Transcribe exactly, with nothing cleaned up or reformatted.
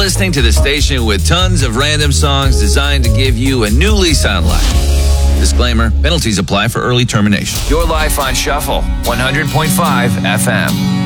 listening to the station with tons of random songs designed to give you a new lease on life. Disclaimer, penalties apply for early termination. Your life on Shuffle, one hundred point five F M.